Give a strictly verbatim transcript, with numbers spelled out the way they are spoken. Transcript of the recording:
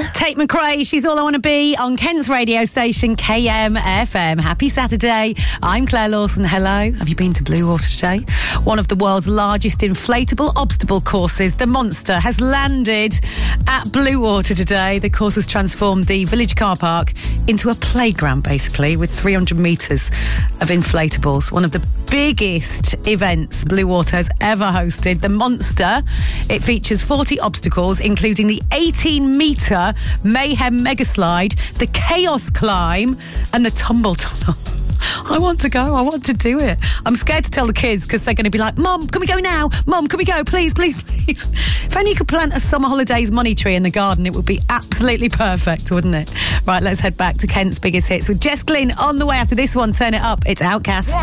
Tate McRae, she's all I want to be on Kent's radio station K M F M. Happy Saturday. I'm Claire Lawson. Hello. Have you been to Bluewater today? One of the world's largest inflatable obstacle courses, the Monster, has landed at Bluewater today. The course has transformed the village car park into a playground, basically, with three hundred metres of inflatables. One of the biggest events Bluewater has ever hosted. The Monster. It features forty obstacles, including the eighteen metre Mayhem Mega Slide, the Chaos Climb, and the Tumble Tunnel. I want to go. I want to do it. I'm scared to tell the kids because they're going to be like, Mum, can we go now? Mum, can we go? Please, please, please. If only you could plant a summer holidays money tree in the garden, it would be absolutely perfect, wouldn't it? Right, let's head back to Kent's biggest hits with Jess Glynn on the way after this one. Turn it up. It's Outcast.